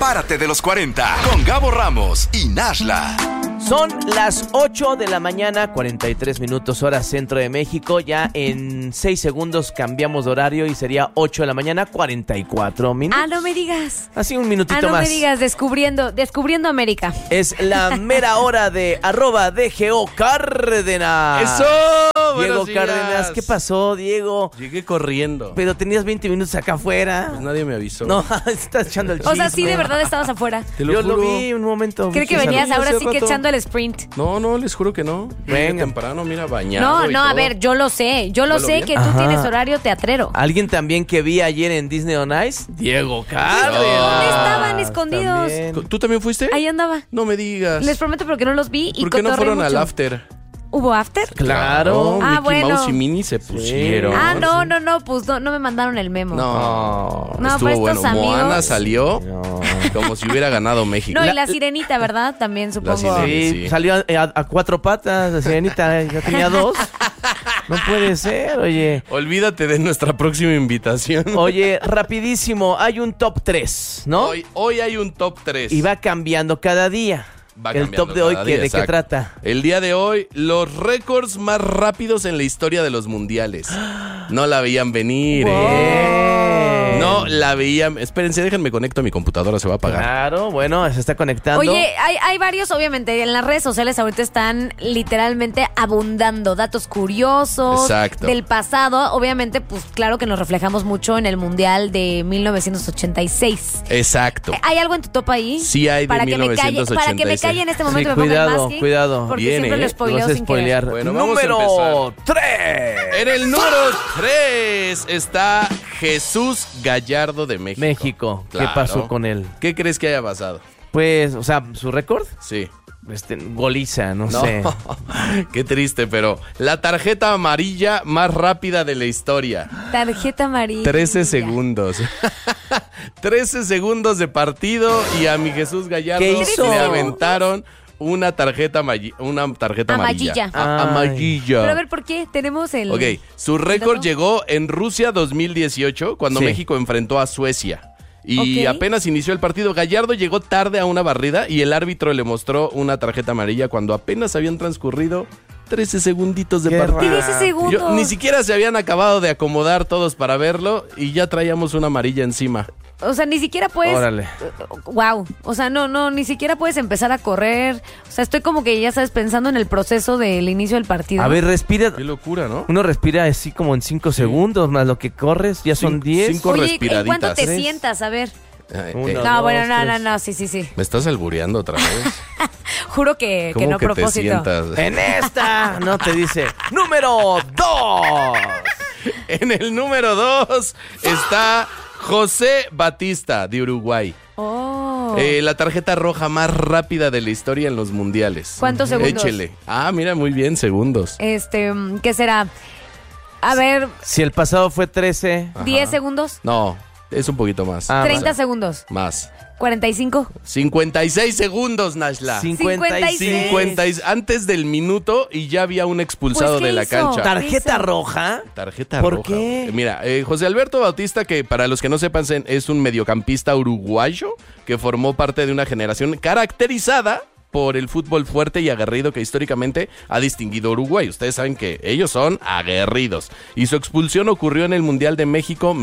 Párate de los 40 con Gabo Ramos y Nashla. Son las 8 de la mañana, 43 minutos hora centro de México. Ya en 6 segundos cambiamos de horario y sería 8 de la mañana, 44 minutos. Ah, no me digas. Así un minutito no más. me digas, descubriendo América. Es la mera hora de @DGO Cárdenas. ¡Eso! Diego Buenos días. Cárdenas, ¿qué pasó, Diego? Llegué corriendo. Pero tenías 20 minutos acá afuera. Pues nadie me avisó. No, estás echando el chisme. O sea, sí, de verdad estabas afuera. Te lo Yo juro. lo vi un momento. Creo que Muchos venías saludos. ahora hace sí que rato. echando el sprint. No, les juro que no. Venga. Llegué temprano, mira, bañado. No, a ver, yo lo sé. Yo lo ¿Huelo sé bien? que tú Ajá. tienes horario teatrero. Alguien también que vi ayer en Disney on Ice, Diego Cárdenas. ¿Dónde estaban escondidos? También. ¿Tú también fuiste? Ahí andaba. No me digas. Les prometo porque no los vi y ¿Por qué no cotorreé fueron al mucho. after? ¿Hubo after? Claro. Ah, Mickey bueno. Mouse y Minnie se pusieron. Ah, no, pues no me mandaron el memo. No, No, estuvo pues bueno. estos amigos- Moana salió No. como si hubiera ganado México. No, y la sirenita, ¿verdad? También supongo. sirenita. Sí, Sí. salió a 4 patas, la sirenita ya tenía 2. No puede ser, oye. Olvídate de nuestra próxima invitación. Oye, rapidísimo, hay un top 3, ¿no? Hoy hay un top 3. Y va cambiando cada día. Va El cambiando top de hoy, cada día, ¿de qué exacto. trata? El día de hoy, los récords más rápidos en la historia de los mundiales. No la veían venir, Bien. No la veían. Espérense, déjenme conecto a mi computadora, se va a apagar. Claro, bueno, se está conectando. Oye, hay varios, obviamente, en las redes sociales ahorita están literalmente abundando datos curiosos Exacto. del pasado. Obviamente, pues claro que nos reflejamos mucho en el Mundial de 1986. Exacto. ¿Hay algo en tu top ahí? Sí hay de para que me calle, 1986. para que me calle en este momento Sí, y me ponga el cuidado, masking, cuidado. porque Viene, siempre lo ¿eh? spoileo Vas a sin querer. spoilear. Bueno, vamos a Número 3. En el número 3 está Jesús Gallardo de México. México. ¿Qué Claro. pasó con él? ¿Qué crees que haya pasado? Pues, o sea, su récord, Sí. goliza, no sé. Qué triste, pero la tarjeta amarilla más rápida de la historia. Tarjeta amarilla. 13 segundos. 13 segundos de partido y a mi Jesús Gallardo ¿Qué hizo? le aventaron una tarjeta amarilla. Amarilla. Ay. Amarilla. Pero a ver, ¿por qué? Tenemos el... Ok, su récord dato? llegó en Rusia 2018 cuando Sí. México enfrentó a Suecia. Y Ok. apenas inició el partido, Gallardo llegó tarde a una barrida y el árbitro le mostró una tarjeta amarilla cuando apenas habían transcurrido 13 segunditos de Qué partido. raro. 13 segundos. Ni siquiera se habían acabado de acomodar todos para verlo y ya traíamos una amarilla encima. O sea, ni siquiera puedes... Órale. Wow. O sea, no, ni siquiera puedes empezar a correr. O sea, estoy como que ya sabes pensando en el proceso del inicio del partido. A ver, respira. Qué locura, ¿no? Uno respira así como en 5 segundos, más lo que corres, ya son 10. cinco Oye, ¿en respiraditas. cuánto te Tres. sientas? A ver. Uno. No, dos, bueno, tres. no, sí. ¿Me estás albureando otra vez? Juro que ¿Cómo no a que te propósito. sientas? En esta, no te dice. Número 2. En el número 2 está José Batista de Uruguay. Oh. La tarjeta roja más rápida de la historia en los mundiales. ¿Cuántos segundos? Échele. Ah, mira, muy bien, segundos. ¿Qué será? A ver, Si el pasado fue 13. 10 segundos, No, es un poquito más. Ah, 30 segundos, Más. 45. 56 segundos, Nashla. 56. 50 antes del minuto y ya había un expulsado Pues, ¿qué de la hizo? cancha. ¿Tarjeta Eso. roja? Tarjeta ¿Por roja. qué? Mira, José Alberto Bautista, que para los que no sepan es un mediocampista uruguayo que formó parte de una generación caracterizada por el fútbol fuerte y aguerrido que históricamente ha distinguido a Uruguay. Ustedes saben que ellos son aguerridos. Y su expulsión ocurrió en el Mundial de México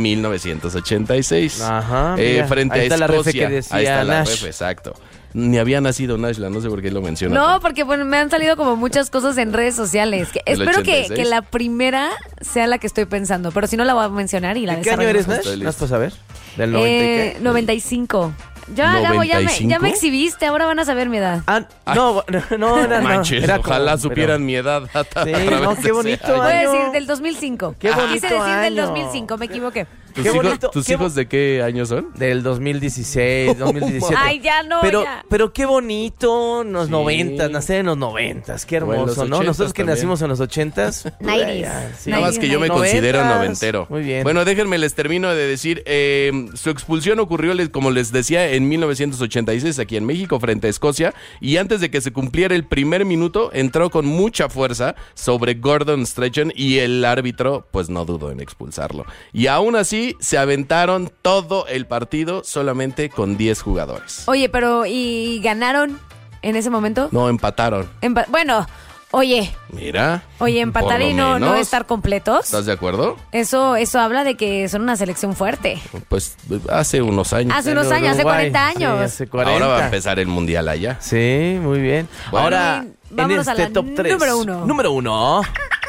1986. Ajá, mira, Frente ahí a está la refe Escocia. que decía Ahí está la Nash. refe, exacto. Ni había nacido Nashla, no sé por qué lo menciona. No, porque bueno, me han salido como muchas cosas en redes sociales. ¿Del Espero que 86? la primera sea la que estoy pensando, pero si no la voy a mencionar y la ¿De qué año eres, Nash? Estoy listo. ¿Vas para saber? ¿Del 90 y qué? 95. Ya, Gabo, ya me 95. exhibiste, ahora van a saber mi edad. Ah, no, era, Manches, era como- ojalá pero- supieran mi edad. a Sí, través no, de qué ese bonito año. Voy a año. decir del 2005. Qué bonito Quise decir del año. 2005, me equivoqué. ¿Tus, Qué hijos, bonito, ¿tus qué hijos de qué año son? Del 2016, 2017. Ay, ya no, pero, ya. pero qué bonito, en los Sí. 90, nacer en los 90, qué O en los hermoso, ¿no? 80s Nosotros que también. nacimos en los 80s. 90s. Nada más que yo me 90s. considero noventero. Muy bien. Bueno, déjenme les termino de decir, su expulsión ocurrió, como les decía, en 1986 aquí en México frente a Escocia, y antes de que se cumpliera el primer minuto, entró con mucha fuerza sobre Gordon Strachan y el árbitro pues no dudó en expulsarlo. Y aún así y se aventaron todo el partido solamente con 10 jugadores. Oye, pero ¿y ganaron en ese momento? No, empataron. Bueno, oye, Mira. empatar por lo y no menos. estar completos. ¿Estás de acuerdo? Eso habla de que son una selección fuerte. Pues hace unos años. Hace unos años, hace 40 años. Sí, hace 40. Ahora va a empezar el mundial allá. Sí, muy bien. Bueno. Ahora, Bien, en vámonos a este la top 3. número 1. Número 1.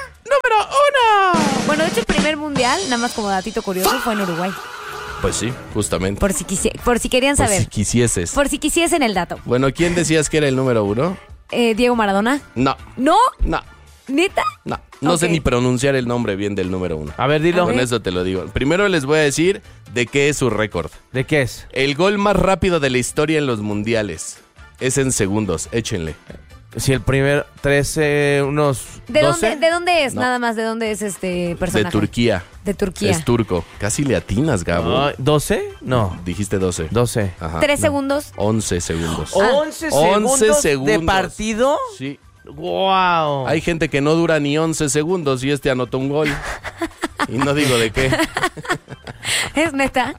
Bueno, de hecho, el primer mundial, nada más como datito curioso, fue en Uruguay. Pues sí, justamente. Por si querían Por saber. si quisieses. Por si quisiesen el dato. Bueno, ¿quién decías que era el número 1? Diego Maradona. No, ¿No? no, ¿Neta? no. No sé Ok. ni pronunciar el nombre bien del número 1. A ver, dilo. A Con ver. eso te lo digo. Primero les voy a decir de qué es su récord. ¿De qué es? El gol más rápido de la historia en los mundiales. Es en segundos, échenle. Si el primer 13, unos ¿De 12. dónde es? No. Nada más, ¿de dónde es este personaje? De Turquía. De Turquía. Es turco. Casi le atinas, Gabo. Ay, ¿12? No, Dijiste 12. 12. Ajá. 3 segundos. 11 segundos. 11 11 segundos de partido. Sí. ¡Wow! Hay gente que no dura ni 11 segundos y anotó un gol. Y no digo de qué. ¿Es neta?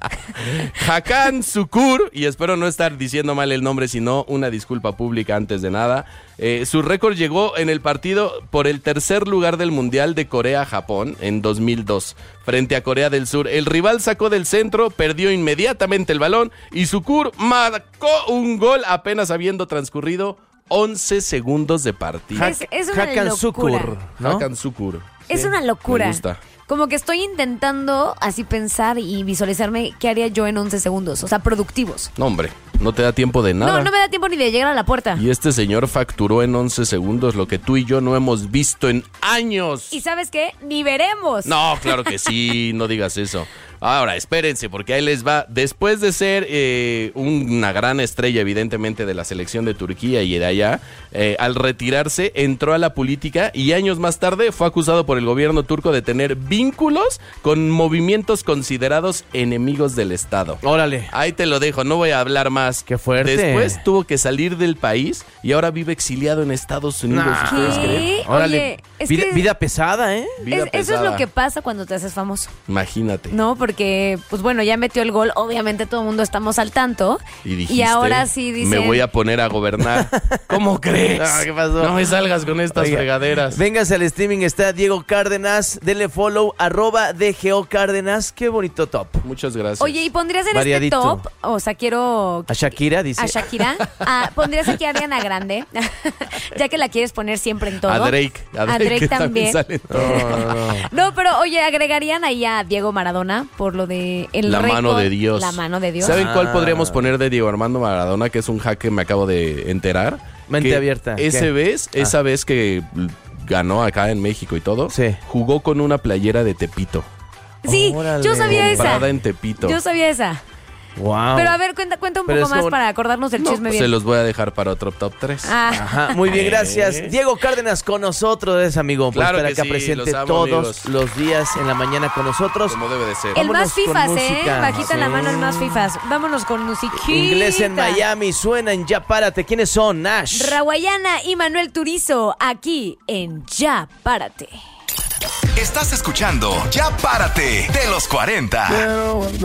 Hakan Şükür, y espero no estar diciendo mal el nombre, sino una disculpa pública antes de nada. Su récord llegó en el partido por el tercer lugar del Mundial de Corea-Japón en 2002, frente a Corea del Sur. El rival sacó del centro, perdió inmediatamente el balón y Şükür marcó un gol apenas habiendo transcurrido 11 segundos de partido. Es una Hakan locura. Şükür, ¿no? Hakan Şükür. Es Sí, una locura. Me gusta. Como que estoy intentando así pensar y visualizarme qué haría yo en 11 segundos. O sea, productivos. No, hombre, no te da tiempo de nada. No me da tiempo ni de llegar a la puerta. Y este señor facturó en 11 segundos lo que tú y yo no hemos visto en años. ¿Y sabes qué? Ni veremos. No, claro que sí, no digas eso. Ahora, espérense, porque ahí les va. Después de ser una gran estrella, evidentemente, de la selección de Turquía y de allá, al retirarse, entró a la política y años más tarde fue acusado por el gobierno turco de tener vínculos con movimientos considerados enemigos del Estado. Órale. Ahí te lo dejo, no voy a hablar más. Qué fuerte. Después tuvo que salir del país y ahora vive exiliado en Estados Unidos. Nah. ¿Ustedes creen? ¿Qué? Órale. Oye, es vida, que vida pesada, ¿eh? Vida eso es pesada. lo que pasa cuando te haces famoso. Imagínate. No, porque, pues bueno, ya metió el gol. Obviamente todo el mundo estamos al tanto. Y dijiste, ahora sí dicen... me voy a poner a gobernar. ¿Cómo crees? ¿Qué pasó? No me salgas con estas Oiga, fregaderas. Véngase al streaming, está Diego Cárdenas. Denle follow, @DGO Cárdenas. Qué bonito top. Muchas gracias. Oye, ¿y pondrías en Variadito. este top? O sea, quiero... A Shakira, dice. A Shakira. ¿Pondrías aquí a Ariana Grande? Ya que la quieres poner siempre en todo. A Drake. A Drake que también. sale en todo. No, pero oye, agregarían ahí a Diego Maradona por lo de el La récord. mano de Dios. La mano de Dios. ¿Saben cuál Ah. podríamos poner de Diego Armando Maradona? Que es un hack que me acabo de enterar. Mente Que abierta. ¿Qué? Esa vez que ganó acá en México y todo, Sí. jugó con una playera de Tepito. Sí, Órale. yo sabía esa. Comprada en Tepito. Yo sabía esa. Wow. Pero a ver, cuenta un Pero poco es más como- para acordarnos del No, chisme pues bien. se los voy a dejar para otro top 3. Ajá, muy bien, gracias. Diego Cárdenas con nosotros, amigo. Por Claro estar que acá sí, presente los amo, todos amigos. los días en la mañana con nosotros. Como debe de ser. El Vámonos más fifas, con ¿eh? música. Bajita la Sí. mano el más fifas. Vámonos con musiquita. Inglés en Miami, suena en Ya Párate. ¿Quiénes son? Nash. Rawayana y Manuel Turizo, aquí en Ya Párate. Estás escuchando Ya Párate de los 40.